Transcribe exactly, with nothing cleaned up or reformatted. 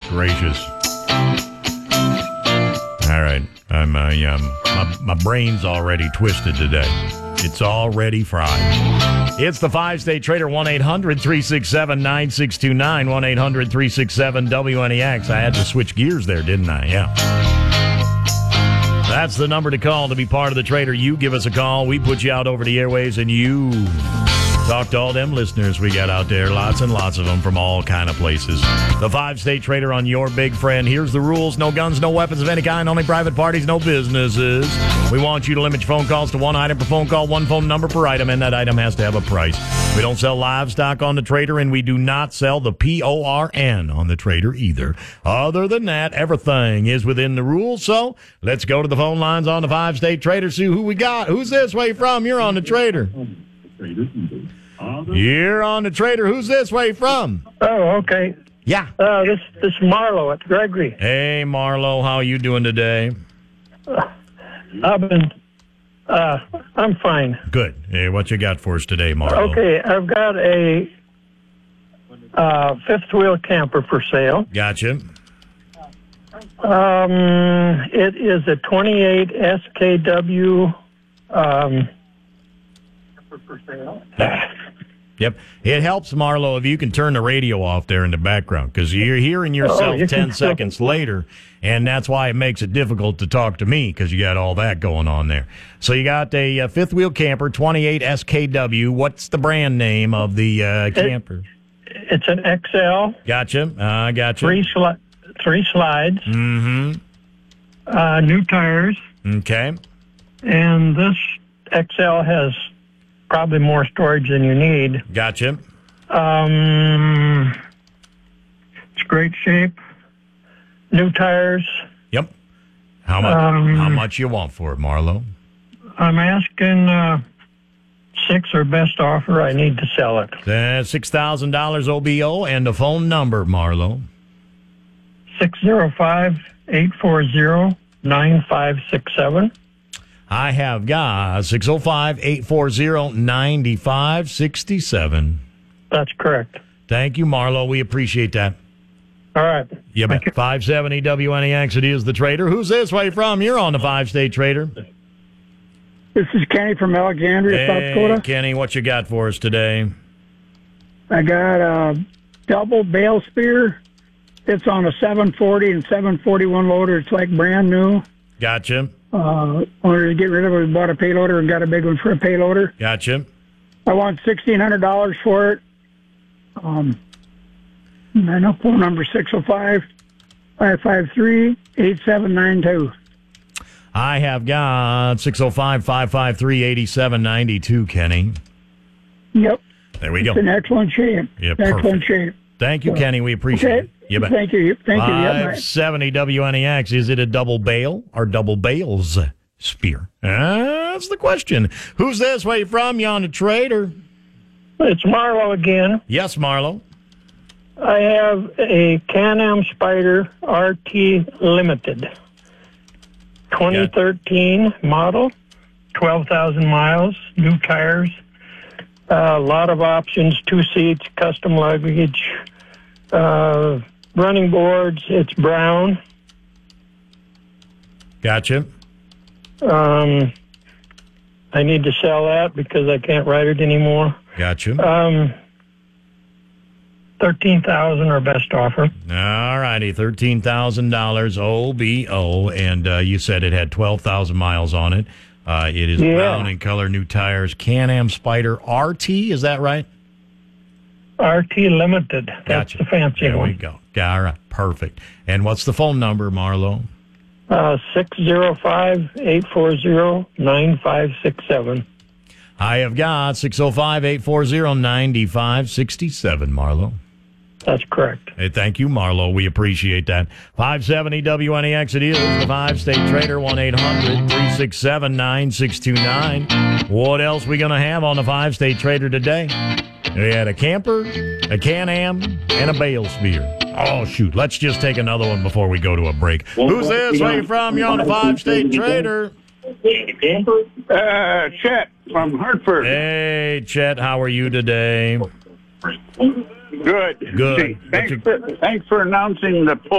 gracious. All right. I'm, uh, um, my, my brain's already twisted today. It's already fried. It's the five-state trader, one eight hundred three six seven nine six two nine, one eight hundred three six seven W N E X. I had to switch gears there, didn't I? Yeah. That's the number to call to be part of the trader. You give us a call. We put you out over the airways, and you talk to all them listeners we got out there. Lots and lots of them from all kind of places. The five-state trader on your big friend. Here's the rules. No guns, no weapons of any kind, only private parties, no businesses. We want you to limit your phone calls to one item per phone call, one phone number per item, and that item has to have a price. We don't sell livestock on the trader, and we do not sell the P O R N on the trader either. Other than that, everything is within the rules. So let's go to the phone lines on the five-state trader. See who we got. Who's this? Where you from? You're on the trader. You're on the trader. Who's this? Where you from? Oh, okay. Yeah. Uh, this this Marlo at Gregory. Hey, Marlo. How are you doing today? Uh, I've been, uh, I'm fine. Good. Hey, what you got for us today, Marlo? Okay, I've got a uh, fifth wheel camper for sale. Gotcha. Um, it is a twenty-eight S K W. Um, for sale. Yep. It helps, Marlo, if you can turn the radio off there in the background, because you're hearing yourself oh, you ten seconds later, and that's why it makes it difficult to talk to me, because you got all that going on there. So you got a, a fifth-wheel camper, twenty-eight S K W. What's the brand name of the uh, camper? It, it's an X L. Gotcha. I uh, gotcha. Three, sli- three slides. Mm-hmm. Uh, new tires. Okay. And this X L has probably more storage than you need. Gotcha. Um, it's great shape. New tires. Yep. How much? Um, how much you want for it, Marlo? I'm asking uh, six or best offer. I need to sell it. That's six thousand dollars O B O and a phone number, Marlo. Six zero five eight four zero nine five six seven. I have got six oh five eight four zero nine five six seven. That's correct. Thank you, Marlo. We appreciate that. All right. Yeah, bet. five seventy W N E X, it is the trader. Who's this? Where you from? You're on the five-state trader. This is Kenny from Alexandria, hey, South Dakota. Kenny, what you got for us today? I got a double bale spear. It's on a seven forty and seven forty-one loader. It's like brand new. Gotcha. Uh, wanted to get rid of it. We bought a payloader and got a big one for a payloader. Gotcha. I want sixteen hundred dollars for it. Um, I know phone number six oh five five five three eight seven nine two. I have got six oh five five five three eight seven nine two, Kenny. Yep. There we go. It's in excellent shape. Yep, excellent perfect. shape. Thank you, Kenny. We appreciate okay. it. You bet. Thank you. Thank you. Yep, five seventy W N E X. Is it a double bale or double bales spear? That's the question. Who's this? Where you from? You on the trader? It's Marlo again. Yes, Marlo. I have a Can-Am Spyder R T Limited. twenty thirteen yeah. model, twelve thousand miles, new tires, a uh, lot of options, two seats, custom luggage, uh, running boards. It's brown. Gotcha. Um, I need to sell that because I can't ride it anymore. Gotcha. Um, thirteen thousand dollars or best offer. All righty, thirteen thousand dollars O B O, and uh, you said it had twelve thousand miles on it. Uh, it is yeah. brown in color, new tires, Can-Am Spyder R T, is that right? R T Limited. That's gotcha. the fancy there one. There we go. All right, perfect. And what's the phone number, Marlo? Uh, six oh five eight four zero nine five six seven. I have got six oh five eight four zero nine five six seven, Marlo. That's correct. Hey, thank you, Marlo. We appreciate that. five seventy W N E X, it is the five-state trader, one eight hundred three six seven nine six two nine. What else we going to have on the five-state trader today? We had a camper, a Can-Am, and a bale spear. Oh, shoot. Let's just take another one before we go to a break. Who's this? Where you from? You're on the five-state trader. Uh, Chet from Hartford. Hey, Chet. How are you today? Good. Good. Thanks for, thanks for announcing the